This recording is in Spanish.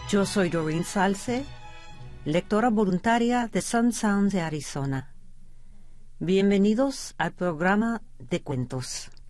Yo soy Doreen Salce, lectora voluntaria de Sun Sounds de Arizona. Bienvenidos al programa de cuentos.